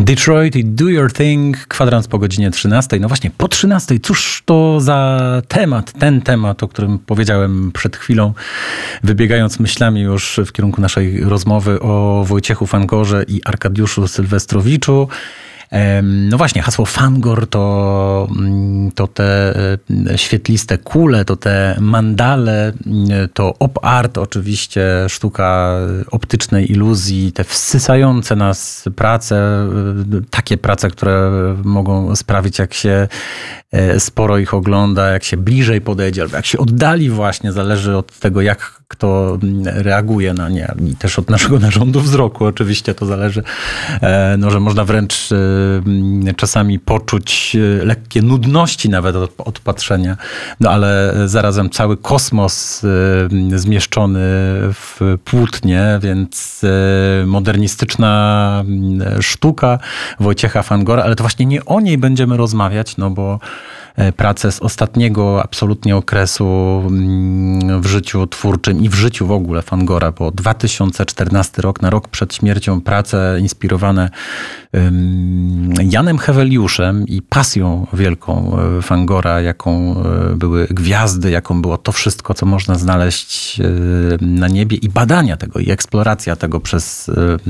Detroit i Do Your Thing, kwadrans po godzinie 13. No właśnie, po 13. Cóż to za temat, ten temat, o którym powiedziałem przed chwilą, wybiegając myślami już w kierunku naszej rozmowy o Wojciechu Fangorze i Arkadiuszu Sylwestrowiczu. No właśnie, hasło Fangor to te świetliste kule, to te mandale, to op art, oczywiście sztuka optycznej iluzji, te wsysające nas prace, takie prace, które mogą sprawić, jak się sporo ich ogląda, jak się bliżej podejdzie, albo jak się oddali właśnie, zależy od tego, jak kto reaguje na nie i też od naszego narządu wzroku oczywiście to zależy, no, że można wręcz czasami poczuć lekkie nudności nawet od patrzenia, no ale zarazem cały kosmos zmieszczony w płótnie, więc modernistyczna sztuka Wojciecha Fangora, ale to właśnie nie o niej będziemy rozmawiać, no bo prace z ostatniego absolutnie okresu w życiu twórczym i w życiu w ogóle Fangora, bo 2014 rok, na rok przed śmiercią, prace inspirowane Janem Heweliuszem i pasją wielką Fangora, jaką były gwiazdy, jaką było to wszystko, co można znaleźć na niebie i badania tego i eksploracja tego przez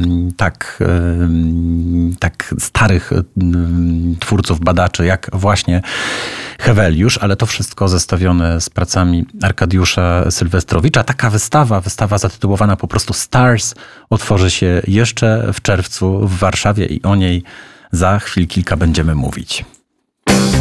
tak starych twórców, badaczy, jak właśnie Heweliusz, ale to wszystko zestawione z pracami Arkadiusza Sylwestrowicza. Taka wystawa zatytułowana po prostu Stars, otworzy się jeszcze w czerwcu w Warszawie i o niej za chwil kilka będziemy mówić.